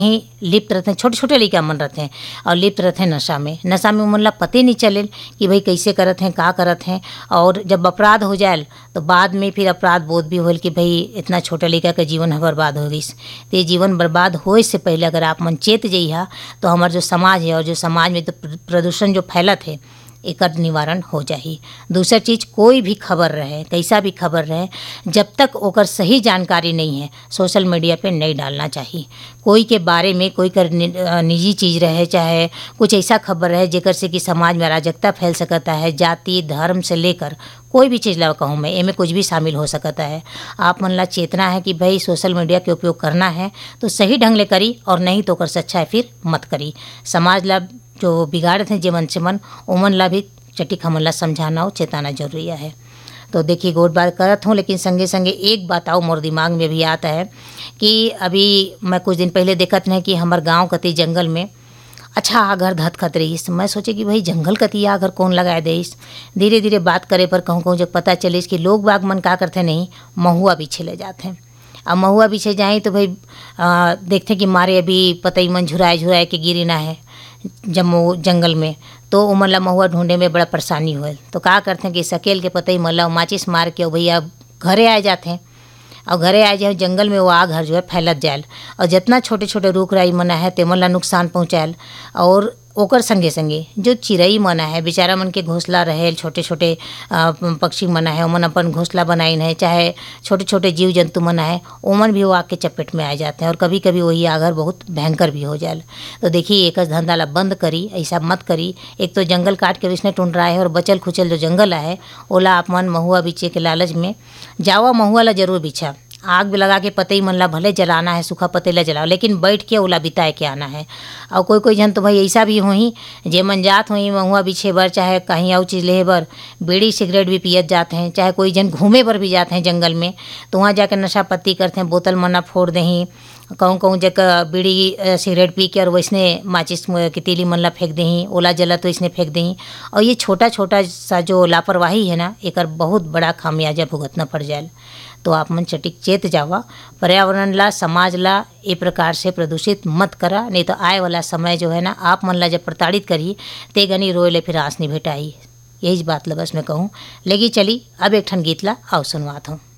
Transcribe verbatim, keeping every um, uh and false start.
ही लिप्त रहते हैं, छोटे छोटे लइका मन रहते हैं और लिप्त रहते हैं नशा में। नशा में उमन ला पते नहीं चलेल कि भाई कैसे करत हैं, का करत हैं। और जब अपराध हो जाए तो बाद में फिर अपराध बोध भी होल कि भाई इतना छोटा लइका का जीवन बर्बाद हो गई। तो ये जीवन बर्बाद होए से पहले अगर आप मन चेत जइहा तो हमार जो समाज है और जो समाज में तो प्रदूषण जो फैलत है एकर निवारण हो जाही। दूसरा चीज़, कोई भी खबर रहे, कैसा भी खबर रहे, जब तक ओकर सही जानकारी नहीं है सोशल मीडिया पे नहीं डालना चाहिए। कोई के बारे में कोई कर निजी चीज़ रहे, चाहे कुछ ऐसा खबर रहे जेकर से कि समाज में अराजकता फैल सकता है, जाति धर्म से लेकर कोई भी चीज़ ला कहूँ मैं, एमे कुछ भी शामिल हो सकता है। आप मन ला चेतना है कि भाई सोशल मीडिया के उपयोग करना है तो सही ढंग ले करी, और नहीं तो ओकर से अच्छा है फिर मत करी। समाज ला जो बिगाड़त हैं जे मन से मन, ओमन ला भी चटिक हमन ला समझाना और चेताना जरूरी है। तो देखिए गोट बात करत हूँ, लेकिन संगे संगे एक बात आओ मोर दिमाग में भी आता है कि अभी मैं कुछ दिन पहले देखत नहीं कि हमार गांव कती जंगल में अच्छा आगर धत खत रहीस। मैं सोचे कि भाई जंगल कती आगर कौन लगाए देस। धीरे धीरे बात करे पर कहूँ कहूँ जब पता चलिस कि लोग बाग मन का करते नहीं, महुआ बिछे ले जाते हैं। अब महुआ बिछे जाए तो भाई आ, देखते कि मारे अभी पतई मन झुराए झुराए के गिरी ना है जम्मू जंगल में, तो उमन ला महुआ ढूंढे में बड़ा परेशानी हुए। तो का करते हैं कि सकेल के पतई मला माचिस मार के भैया घरे आ जाते हैं। और घरे आ जाए जंगल में वो आग हर जो है फैलत जाए, और जितना छोटे छोटे रुख राई मना है ते मन ला नुकसान पहुँचाएल। और ओकर संगे संगे जो चिड़ई मना है बेचारा मन के घोंसला रहे, छोटे छोटे पक्षी मना है ओमन अपन घोंसला बनाइन है, चाहे छोटे छोटे जीव जंतु मना है ओमन भी वो आग के चपेट में आ जाते हैं, और कभी कभी वही आगर बहुत भयंकर भी हो जाए। तो देखिए एक धंधा ला बंद करी, ऐसा मत करी। एक तो जंगल काट के विष्णु टूंढ रहा है, और बचल खुचल जो जंगल है ओला आप मन महुआ बिचे के लालच में जावा, महुआ ला जरूर बिछा। आग भी लगा के पतई मन ला भले जलाना है, सूखा पतई ला जलाओ, लेकिन बैठ के ओला बिताए के आना है। और कोई कोई जन तो भाई ऐसा भी होही जे मन जात होही महुआ बिछे बर, चाहे कहीं और चीज़ ले बर, बीड़ी सिगरेट भी पियत जाते हैं, चाहे कोई जन घूमे बर भी जाते हैं जंगल में, तो वहाँ जाकर नशा पत्ती करते हैं, बोतल मना फोड़ देही, कहूँ कहूँ जगह बीड़ी सिगरेट पी के और वैसने माचिस की तीली मन ला फेंक देही, ओला जला तो इसने फेंक देही। और ये छोटा छोटा सा जो लापरवाही है ना, एकर बहुत बड़ा खामियाजा भुगतना पड़ जाए। तो आप मन चटिक चेत जावा, पर्यावरण ला समाज ला ए प्रकार से प्रदूषित मत करा, नहीं तो आए वाला समय जो है ना आप मन ला जब प्रताड़ित करी ते गनी रोए ले फिर आस नहीं भेटाई। यही बात ला बस मैं कहूँ। लेगी चली अब एक ठन गीत ला आओ सुनवात हूँ।